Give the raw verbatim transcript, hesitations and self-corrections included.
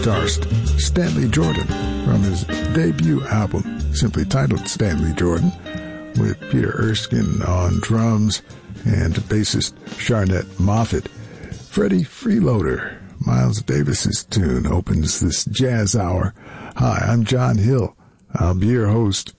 guitarist Stanley Jordan from his debut album, simply titled Stanley Jordan, with Peter Erskine on drums and bassist Sharnette Moffett. Freddie Freeloader, Miles Davis's tune, opens this jazz hour. Hi, I'm John Hill. I'll be your host